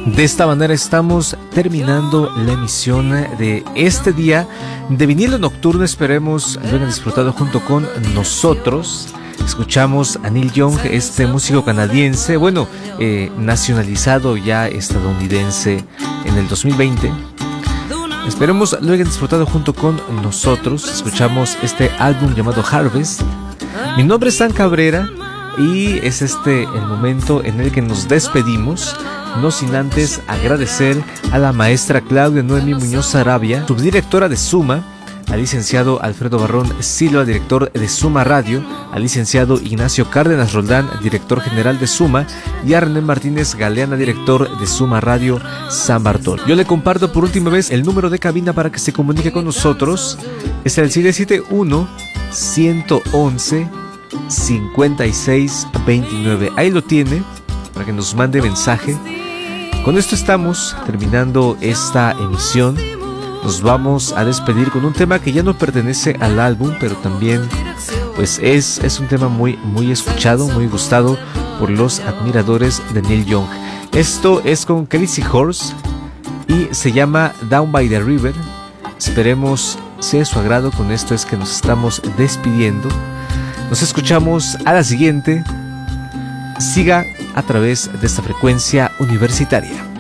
De esta manera estamos terminando la emisión de este día de Vinilo Nocturno. Esperemos lo hayan disfrutado junto con nosotros. Escuchamos a Neil Young, este músico canadiense, nacionalizado ya estadounidense en el 2020. Esperemos lo hayan disfrutado junto con nosotros. Escuchamos este álbum llamado Harvest. Mi nombre es San Cabrera y es el momento en el que nos despedimos. No sin antes agradecer a la maestra Claudia Noemí Muñoz Arabia, subdirectora de Suma, al licenciado Alfredo Barrón Silva, director de Suma Radio, al licenciado Ignacio Cárdenas Roldán, director general de Suma, y a René Martínez Galeana, director de Suma Radio San Bartolo. Yo le comparto por última vez el número de cabina para que se comunique con nosotros. Es el 771-111-5629. Ahí lo tiene, para que nos mande mensaje. Con esto estamos terminando esta emisión. Nos vamos a despedir con un tema que ya no pertenece al álbum, pero también pues es un tema muy escuchado, muy gustado por los admiradores de Neil Young. Esto es con Crazy Horse y se llama Down by the River. Esperemos sea de su agrado. Con esto es que nos estamos despidiendo. Nos escuchamos a la siguiente. Siga a través de esta frecuencia universitaria.